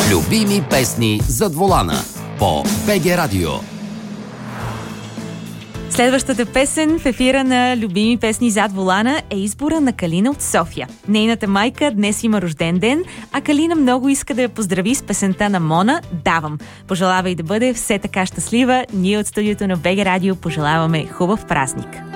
Любими песни зад волана по БГ Радио. Следващата песен в ефира на Любими песни зад волана е избора на Калина от София. Нейната майка днес има рожден ден, а Калина много иска да я поздрави с песента на Мона "Давам". Пожелава и да бъде все така щастлива. Ние от студиото на БГ Радио пожелаваме хубав празник.